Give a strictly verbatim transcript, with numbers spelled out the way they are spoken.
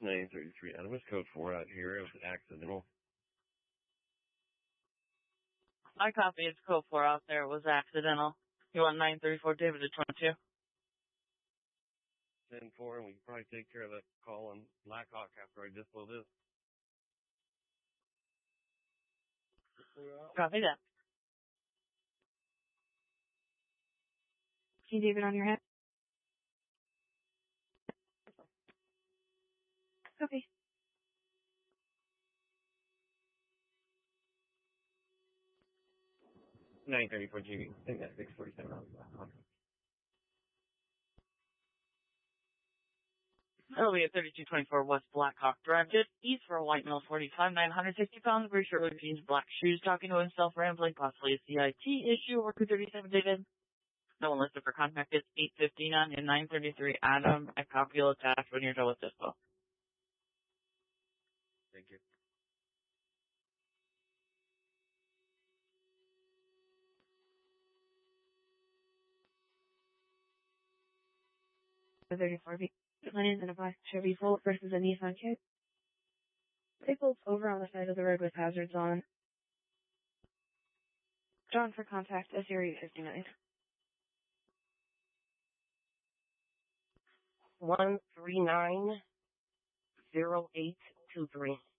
nine thirty-three Adam, it's code four out here. It was accidental. I copy. It's code four out there. It was accidental. You want nine thirty-four David at twenty-two? ten four, and we can probably take care of that call on Blackhawk after I dispo this. Copy that. See David on your head? Okay. nine thirty-four G B. I think that's six forty-seven. That'll be at thirty-two twenty-four West Blackhawk Drive, just east for a white male, forty-five, nine hundred sixty pounds, very short with jeans, black shoes, talking to himself, rambling, possibly a C I T issue, or two thirty-seven David. No one listed for contact. It's eight fifty-nine and nine thirty-three Adam. A copy will attach when you're done with dispo. Thank you. The thirty-four B. Went in a black Chevy Volt versus a Nissan Kit. They pulled over on the side of the road with hazards on. John for contact, S area fifty-nine. One three nine zero eight two three.